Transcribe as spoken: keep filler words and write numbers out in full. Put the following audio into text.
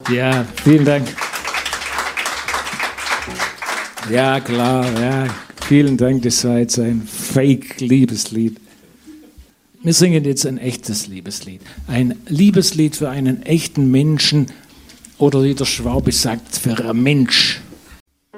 Ja, vielen Dank. Ja, klar, ja. Vielen Dank, das war jetzt ein Fake-Liebeslied. Wir singen jetzt ein echtes Liebeslied. Ein Liebeslied für einen echten Menschen oder wie der Schwabe sagt, für einen Mensch.